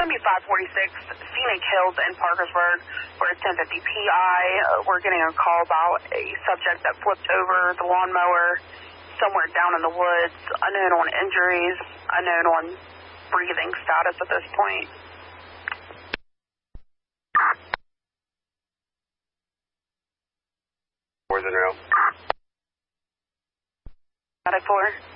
Gonna be 546 Scenic Hills in Parkersburg. We're at 1050 PI. We're getting a call about a subject that flipped over the lawnmower somewhere down in the woods. Unknown on injuries, unknown on breathing status at this point. Where's the row? Medic 4.